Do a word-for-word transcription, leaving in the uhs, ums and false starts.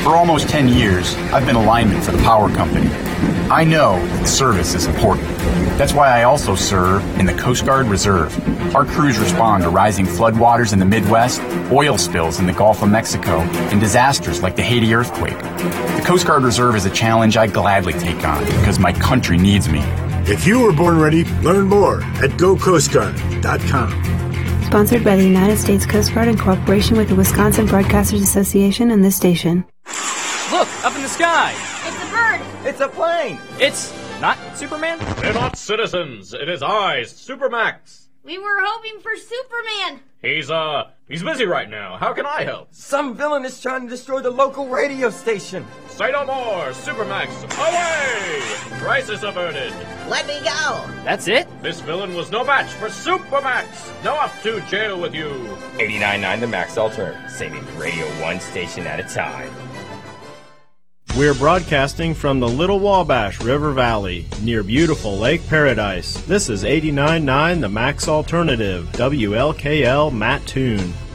For almost ten years, I've been a lineman for the power company. I know that service is important. That's why I also serve in the Coast Guard Reserve. Our crews respond to rising floodwaters in the Midwest, oil spills in the Gulf of Mexico, and disasters like the Haiti earthquake. The Coast Guard Reserve is a challenge I gladly take on because my country needs me. If you were born ready, learn more at go coast guard dot com. Sponsored by the United States Coast Guard in cooperation with the Wisconsin Broadcasters Association and this station. Look, up in the sky! It's a bird! It's a plane! It's not Superman? They're not citizens. It is I, Supermax. We were hoping for Superman. He's, uh, he's busy right now. How can I help? Some villain is trying to destroy the local radio station. Say no more. Supermax, away! Crisis averted. Let me go. That's it? This villain was no match for Supermax. No up to jail with you. eighty-nine point nine The Max Alternative, saving radio one station at a time. We're broadcasting from the Little Wabash River Valley, near beautiful Lake Paradise. This is eighty-nine point nine The Max Alternative, W L K L Mattoon.